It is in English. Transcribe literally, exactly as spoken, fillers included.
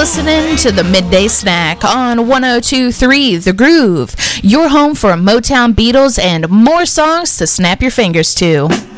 listening to the Midday Snack on one oh two point three The Groove, your home for Motown, Beatles, and more songs to snap your fingers to.